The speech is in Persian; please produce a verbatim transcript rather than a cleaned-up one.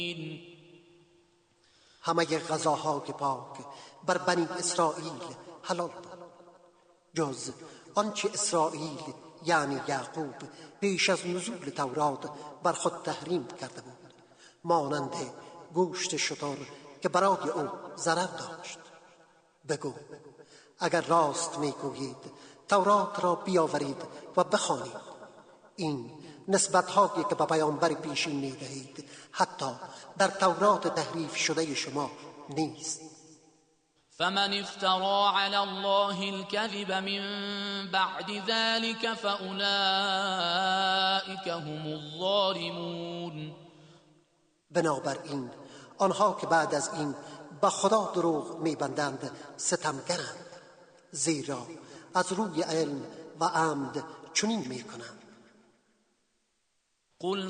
همه غذاهای پاک بر بنی اسرائیل حلال بود، جز آنچه اسرائیل یعنی یعقوب پیش از نزول تورات بر خود تحریم کرده بود، مانند گوشت شتر که برای او ضرر داشت. بگو اگر راست میگویید تورات را بیاورید و بخوانید. این نسبت‌هایی که به پیامبر پیشین می‌دهید حتی در تورات تحریف شده شما نیست. فمن افترى على الله الكذب من بعد ذلك فأولئك هم الظالمون. بنابراین آنها که بعد از این به خدا دروغ می‌بندند ستمگرند، زیرا از روی علم و عمد چنین می‌کنند. قل